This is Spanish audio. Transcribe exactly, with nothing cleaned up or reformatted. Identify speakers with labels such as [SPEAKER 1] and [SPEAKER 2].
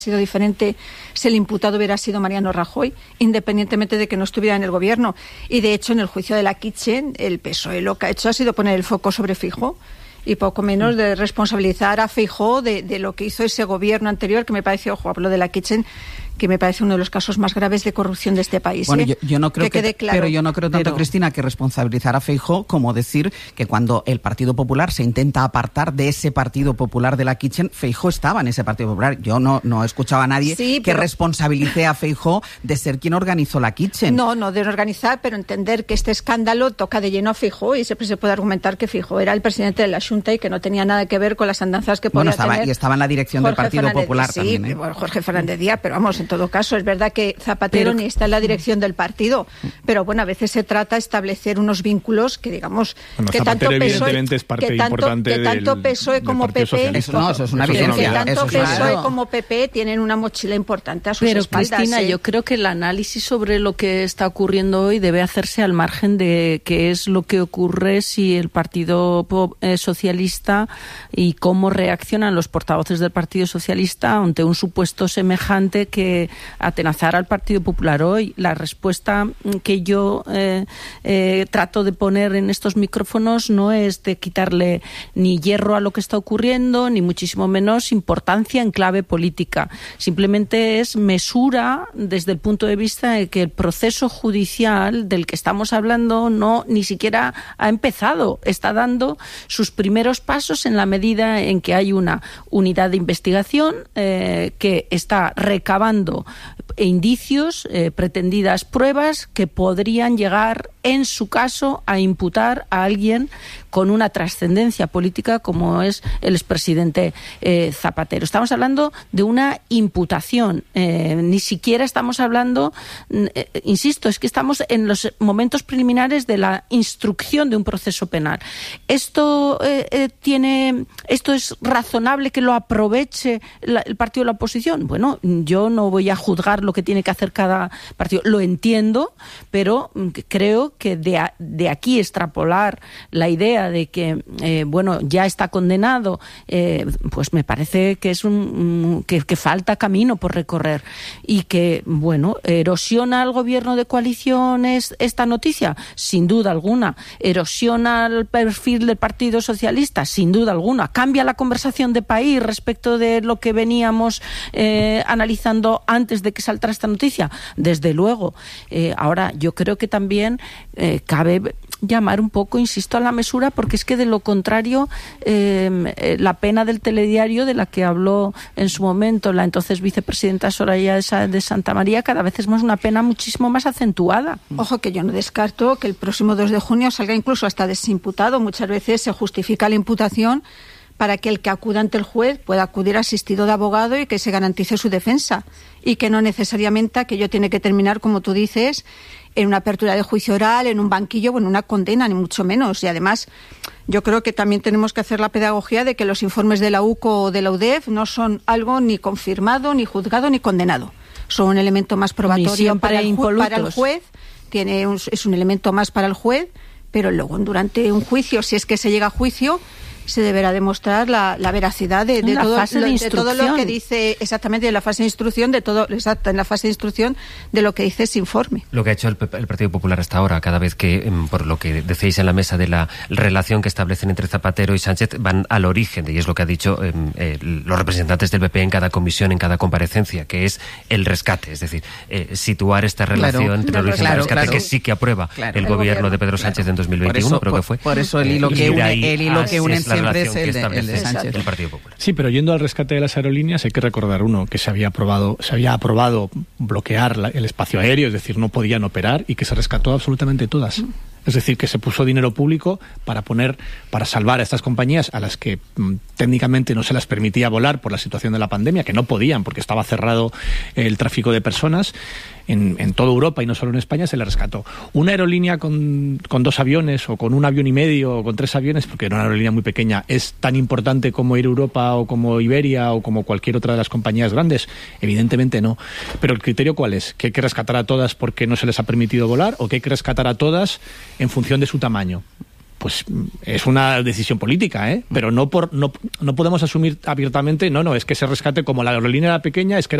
[SPEAKER 1] sido diferente si el imputado hubiera sido Mariano Rajoy, independientemente de que no estuviera en el gobierno. Y de hecho, en el juicio de la Kitchen, el P S O E lo que ha hecho ha sido poner el foco sobre Feijóo y poco menos de responsabilizar a Feijóo de, de lo que hizo ese gobierno anterior, que me parece, ojo, hablo de la Kitchen, que me parece uno de los casos más graves de corrupción de este país.
[SPEAKER 2] Bueno,
[SPEAKER 1] ¿eh?
[SPEAKER 2] yo, yo no creo
[SPEAKER 1] que,
[SPEAKER 2] que,
[SPEAKER 1] claro.
[SPEAKER 2] pero yo no creo tanto, pero... Cristina, que responsabilizar a Feijóo como decir que cuando el Partido Popular se intenta apartar de ese Partido Popular de la Kitchen, Feijóo estaba en ese Partido Popular. Yo no, no escuchaba a nadie sí, pero... que responsabilice a Feijóo de ser quien organizó la Kitchen.
[SPEAKER 1] No, no de organizar, pero entender que este escándalo toca de lleno a Feijóo y siempre se puede argumentar que Feijóo era el presidente de la Xunta y que no tenía nada que ver con las andanzas que podía
[SPEAKER 2] bueno, estaba,
[SPEAKER 1] tener.
[SPEAKER 2] Y estaba en la dirección
[SPEAKER 1] Jorge
[SPEAKER 2] del Partido
[SPEAKER 1] Fernández,
[SPEAKER 2] Popular
[SPEAKER 1] sí,
[SPEAKER 2] también. ¿eh?
[SPEAKER 1] Bueno, Jorge Fernández Díaz, pero vamos, en todo caso, es verdad que Zapatero pero, ni está en la dirección del partido, pero bueno, a veces se trata de establecer unos vínculos que digamos
[SPEAKER 3] bueno,
[SPEAKER 1] que
[SPEAKER 3] Zapatero
[SPEAKER 1] tanto P S O E,
[SPEAKER 3] evidentemente es parte
[SPEAKER 1] que tanto,
[SPEAKER 3] importante
[SPEAKER 1] que tanto
[SPEAKER 3] del,
[SPEAKER 1] P S O E como P P
[SPEAKER 2] eso, no, eso es una
[SPEAKER 1] que,
[SPEAKER 2] evidencia.
[SPEAKER 1] que tanto
[SPEAKER 2] eso
[SPEAKER 1] P S O E
[SPEAKER 2] claro.
[SPEAKER 1] como P P tienen una mochila importante a sus
[SPEAKER 4] pero,
[SPEAKER 1] espaldas.
[SPEAKER 4] Pero Cristina,
[SPEAKER 1] ¿eh?
[SPEAKER 4] yo creo que el análisis sobre lo que está ocurriendo hoy debe hacerse al margen de qué es lo que ocurre si el Partido Socialista y cómo reaccionan los portavoces del Partido Socialista ante un supuesto semejante que atenazara al Partido Popular hoy. La respuesta que yo eh, eh, trato de poner en estos micrófonos no es de quitarle ni hierro a lo que está ocurriendo, ni muchísimo menos importancia en clave política. Simplemente es mesura desde el punto de vista de que el proceso judicial del que estamos hablando no ni siquiera ha empezado. Está dando sus primeros pasos en la medida en que hay una unidad de investigación eh, que está recabando indicios, eh, pretendidas pruebas que podrían llegar, en su caso, a imputar a alguien con una trascendencia política como es el expresidente eh, Zapatero. Estamos hablando de una imputación, eh, ni siquiera estamos hablando, eh, insisto, es que estamos en los momentos preliminares de la instrucción de un proceso penal. Esto eh, eh, tiene, esto es razonable que lo aproveche la, el partido de la oposición. Bueno, yo no voy a juzgar lo que tiene que hacer cada partido, lo entiendo, pero creo que de, a, de aquí extrapolar la idea de que eh, bueno, ya está condenado, eh, pues me parece que es un que, que falta camino por recorrer y que, bueno, erosiona al gobierno de coalición es, esta noticia, sin duda alguna, erosiona el perfil del Partido Socialista, sin duda alguna, cambia la conversación de país respecto de lo que veníamos eh, analizando antes de que saltara esta noticia, desde luego. Eh, ahora, yo creo que también eh, cabe llamar un poco, insisto, a la mesura, porque es que de lo contrario eh, la pena del telediario de la que habló en su momento la entonces vicepresidenta Soraya de Santa María cada vez es más una pena muchísimo más acentuada.
[SPEAKER 1] Ojo, que yo no descarto que el próximo dos de junio salga incluso hasta desimputado. Muchas veces se justifica la imputación para que el que acuda ante el juez pueda acudir asistido de abogado y que se garantice su defensa y que no necesariamente aquello tiene que terminar, como tú dices, en una apertura de juicio oral, en un banquillo o en una condena, ni mucho menos. Y además, yo creo que también tenemos que hacer la pedagogía de que los informes de la U C O o de la U D E F no son algo ni confirmado, ni juzgado, ni condenado. Son un elemento más probatorio para el, ju- para el juez, tiene un, es un elemento más para el juez, pero luego durante un juicio, si es que se llega a juicio, se deberá demostrar la, la veracidad de, de, todo, lo, de, de todo lo que dice exactamente en la fase de instrucción, de todo, exacto, en la fase de instrucción de lo que dice ese informe.
[SPEAKER 5] Lo que ha hecho el, el Partido Popular hasta ahora, cada vez que, por lo que decíais en la mesa de la relación que establecen entre Zapatero y Sánchez, van al origen, y es lo que ha dicho eh, eh, los representantes del P P en cada comisión, en cada comparecencia, que es el rescate, es decir, eh, situar esta relación claro, entre el origen claro, y el rescate, claro, que sí que aprueba claro, el, el gobierno, gobierno de Pedro Sánchez claro. en dos mil veintiuno,
[SPEAKER 2] por eso,
[SPEAKER 5] creo
[SPEAKER 2] por,
[SPEAKER 5] que fue.
[SPEAKER 2] Por eso el hilo que une, el hilo que une siempre es el de, el de Sánchez.
[SPEAKER 5] El Partido Popular.
[SPEAKER 3] Sí, pero yendo al rescate de las aerolíneas hay que recordar, uno, que se había aprobado, se había aprobado bloquear la, el espacio aéreo, es decir, no podían operar y que se rescató absolutamente todas. Mm. Es decir, que se puso dinero público para poner, para salvar a estas compañías a las que mm, técnicamente no se las permitía volar por la situación de la pandemia, que no podían porque estaba cerrado el tráfico de personas en, en toda Europa y no solo en España, se le rescató. Una aerolínea con, con dos aviones o con un avión y medio o con tres aviones, porque era una aerolínea muy pequeña, ¿es tan importante como Air Europa o como Iberia o como cualquier otra de las compañías grandes? Evidentemente no. Pero ¿el criterio cuál es? ¿Que hay que rescatar a todas porque no se les ha permitido volar o que hay que rescatar a todas en función de su tamaño? pues es una decisión política, ¿eh? Pero no por no, no podemos asumir abiertamente, no, no, es que ese rescate, como la aerolínea era pequeña, es que era